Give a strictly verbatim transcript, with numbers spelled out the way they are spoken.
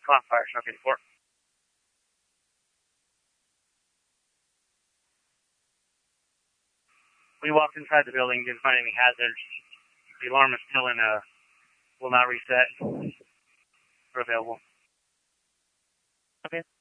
Come on, fire truck eighty-four. We walked inside the building, didn't find any hazards. The alarm is still in a, will not reset. We're available. Okay.